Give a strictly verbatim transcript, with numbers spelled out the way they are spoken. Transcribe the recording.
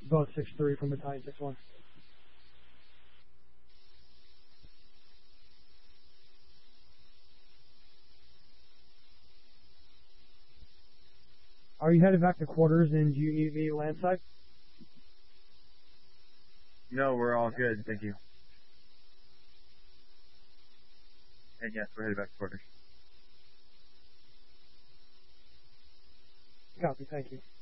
Both six three from Battalion six one. Are you headed back to quarters in G E V landside? No, we're all good, thank you. And yes, we're headed back to quarters. Copy, thank you.